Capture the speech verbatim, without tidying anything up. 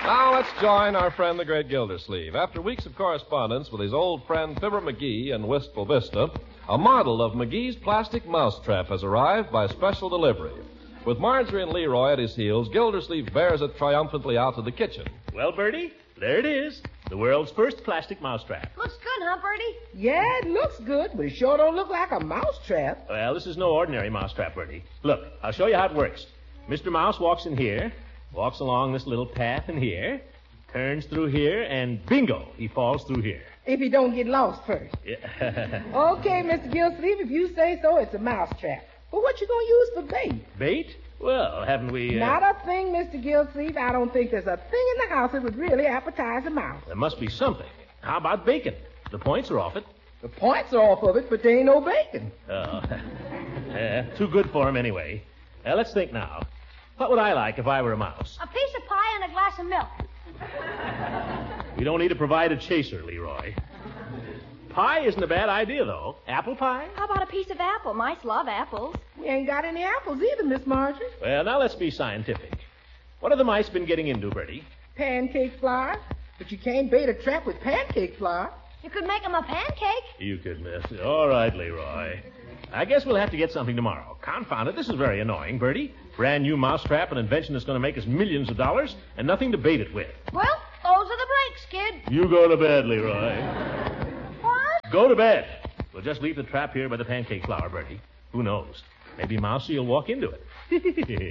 Now let's join our friend, the great Gildersleeve. After weeks of correspondence with his old friend, Fibber McGee in Wistful Vista, a model of McGee's plastic mousetrap has arrived by special delivery. With Marjorie and Leroy at his heels, Gildersleeve bears it triumphantly out to the kitchen. Well, Bertie, there it is. The world's first plastic mousetrap. Looks good, huh, Bertie? Yeah, it looks good, but it sure don't look like a mousetrap. Well, this is no ordinary mousetrap, Bertie. Look, I'll show you how it works. Mister Mouse walks in here, walks along this little path in here, turns through here, and bingo, he falls through here. If he don't get lost first. Yeah. Okay, Mister Gildersleeve, if you say so, it's a mousetrap. But what you gonna use for bait? Bait? Well, haven't we... Uh... Not a thing, Mister Gildersleeve. I don't think there's a thing in the house that would really appetize a mouse. There must be something. How about bacon? The points are off it. The points are off of it, but there ain't no bacon. Oh. Yeah, too good for him anyway. Now, let's think now. What would I like if I were a mouse? A piece of pie and a glass of milk. We don't need to provide a chaser, Leroy. Pie isn't a bad idea, though. Apple pie? How about a piece of apple? Mice love apples. We ain't got any apples either, Miss Marjorie. Well, now let's be scientific. What have the mice been getting into, Bertie? Pancake flour. But you can't bait a trap with pancake flour. You could make them a pancake. You could miss. All right, Leroy. I guess we'll have to get something tomorrow. Confound it, this is very annoying, Bertie. Brand new mousetrap, an invention that's going to make us millions of dollars, and nothing to bait it with. Well, those are the breaks, kid. You go to bed, Leroy. What? Go to bed. We'll just leave the trap here by the pancake flour, Bertie. Who knows? Maybe Mousy will walk into it.